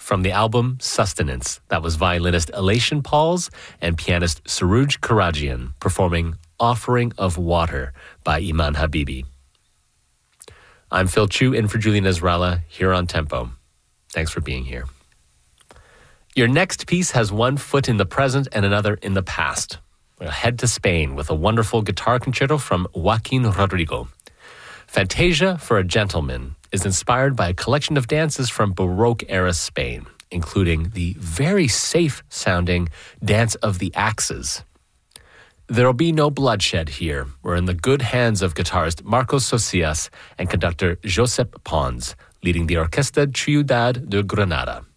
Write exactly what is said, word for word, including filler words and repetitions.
from the album Sustenance. That was violinist Elation Pauls and pianist Suruj Karajian performing Offering of Water by Iman Habibi. I'm Phil Chu in for Julian Ezralla here on Tempo. Thanks for being here. Your next piece has one foot in the present and another in the past. We'll head to Spain with a wonderful guitar concerto from Joaquin Rodrigo. Fantasia for a Gentleman is inspired by a collection of dances from Baroque-era Spain, including the very safe-sounding Dance of the Axes. There'll be no bloodshed here. We're in the good hands of guitarist Marcos Socias and conductor Josep Pons, leading the Orquesta Ciudad de Granada.